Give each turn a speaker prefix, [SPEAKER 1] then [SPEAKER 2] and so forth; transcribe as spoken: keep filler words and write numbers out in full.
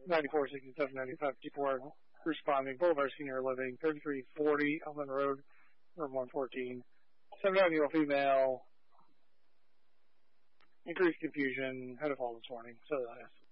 [SPEAKER 1] ninety-four sixty-seven ninety-five fifty-four responding. Boulevard Senior Living, thirty-three forty Elmland Road, room one fourteen. seventy-nine-year-old female. Increased confusion. Had a fall this morning. So, yes.